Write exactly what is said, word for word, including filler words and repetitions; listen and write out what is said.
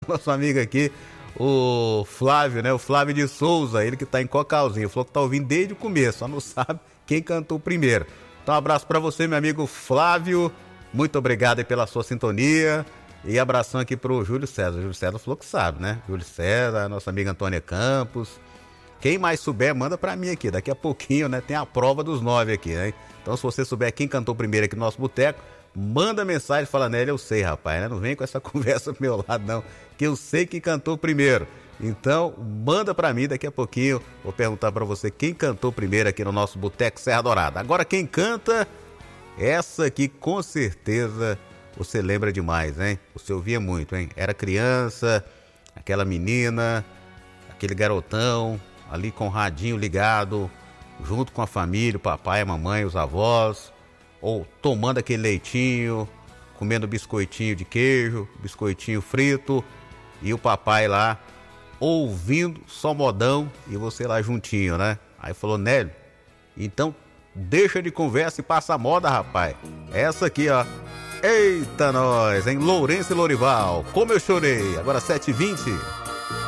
nosso amigo aqui, o Flávio, né? O Flávio de Souza, ele que tá em Cocalzinho. Falou que tá ouvindo desde o começo, só não sabe quem cantou primeiro. Então um abraço pra você, meu amigo Flávio. Muito obrigado aí pela sua sintonia. E abração aqui pro Júlio César. O Júlio César falou que sabe, né? Júlio César, nossa amiga Antônia Campos. Quem mais souber, manda pra mim aqui. Daqui a pouquinho, né? Tem a prova dos nove aqui, né? Então, se você souber quem cantou primeiro aqui no nosso boteco, manda mensagem e fala, Nélio, eu sei, rapaz, né? Não vem com essa conversa pro meu lado, não. Que eu sei quem cantou primeiro. Então, manda pra mim, daqui a pouquinho vou perguntar pra você quem cantou primeiro aqui no nosso Boteco Serra Dourada. Agora, quem canta, essa aqui com certeza você lembra demais, hein? Você ouvia muito, hein? Era criança, aquela menina, aquele garotão, ali com o radinho ligado, junto com a família, o papai, a mamãe, os avós, ou tomando aquele leitinho, comendo biscoitinho de queijo, biscoitinho frito, e o papai lá ouvindo só modão e você lá juntinho, né? Aí falou, Nélio, então deixa de conversa e passa a moda, rapaz. Essa aqui, ó. Eita nós, em Lourenço e Lorival, como eu chorei. Agora sete e vinte.